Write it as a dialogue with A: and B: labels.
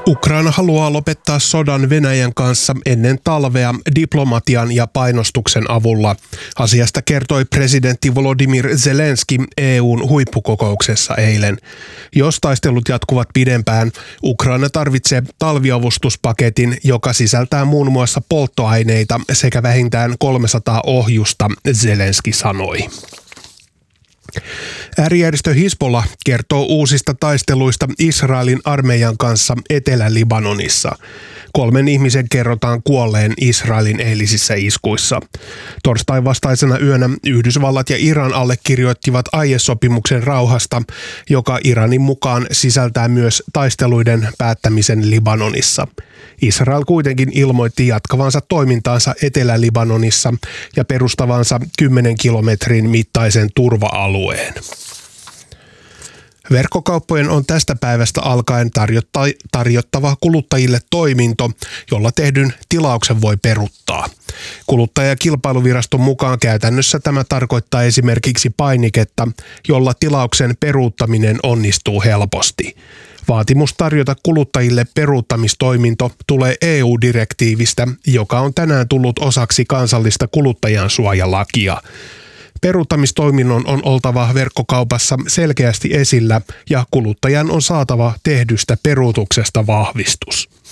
A: Ukraina haluaa lopettaa sodan Venäjän kanssa ennen talvea diplomatian ja painostuksen avulla. Asiasta kertoi presidentti Volodymyr Zelenski EU:n huippukokouksessa eilen. Jos taistelut jatkuvat pidempään, Ukraina tarvitsee talviavustuspaketin, joka sisältää muun muassa polttoaineita sekä vähintään 300 ohjusta, Zelenski sanoi. Äärijärjestö Hizbollah kertoo uusista taisteluista Israelin armeijan kanssa Etelä-Libanonissa. 3 ihmisen kerrotaan kuolleen Israelin eilisissä iskuissa. Torstain vastaisena yönä Yhdysvallat ja Iran allekirjoittivat aiesopimuksen rauhasta, joka Iranin mukaan sisältää myös taisteluiden päättämisen Libanonissa. Israel kuitenkin ilmoitti jatkavansa toimintaansa Etelä-Libanonissa ja perustavansa 10 kilometrin mittaisen turva-alueen. Verkkokauppojen on tästä päivästä alkaen tarjottava kuluttajille toiminto, jolla tehdyn tilauksen voi peruuttaa. Kuluttaja- ja kilpailuviraston mukaan käytännössä tämä tarkoittaa esimerkiksi painiketta, jolla tilauksen peruuttaminen onnistuu helposti. Vaatimus tarjota kuluttajille peruuttamistoiminto tulee EU-direktiivistä, joka on tänään tullut osaksi kansallista kuluttajansuojalakia. Peruuttamistoiminnon on oltava verkkokaupassa selkeästi esillä ja kuluttajan on saatava tehdystä peruutuksesta vahvistus.